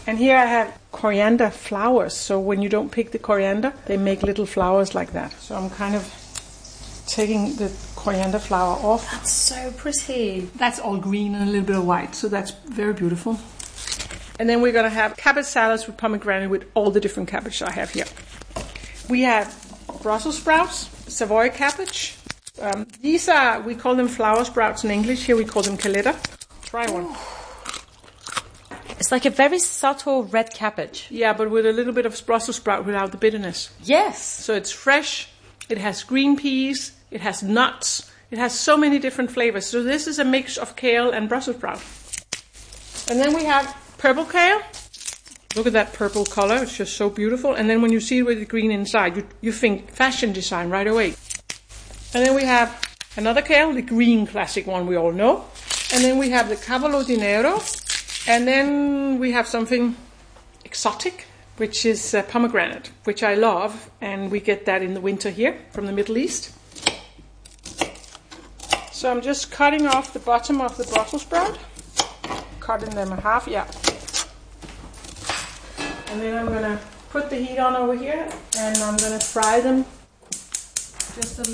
And here I have coriander flowers. So when you don't pick the coriander, they make little flowers like that. So I'm kind of taking the coriander flower off. That's so pretty. That's all green and a little bit of white, so that's very beautiful. And then we're going to have cabbage salads with pomegranate with all the different cabbage I have here. We have Brussels sprouts, Savoy cabbage. These are, we call them flower sprouts in English. Here we call them caleta. Try one. It's like a very subtle red cabbage. Yeah, but with a little bit of Brussels sprout without the bitterness. Yes. So it's fresh, it has green peas, it has nuts, it has so many different flavors. So this is a mix of kale and Brussels sprout. And then we have purple kale. Look at that purple color, it's just so beautiful. And then when you see it with the green inside, you think fashion design right away. And then we have another kale, the green classic one we all know. And then we have the Cavallo di Nero. And then we have something exotic, which is pomegranate, which I love. And we get that in the winter here from the Middle East. So I'm just cutting off the bottom of the Brussels sprout. Cutting them in half, yeah. And then I'm going to put the heat on over here. And I'm going to fry them just a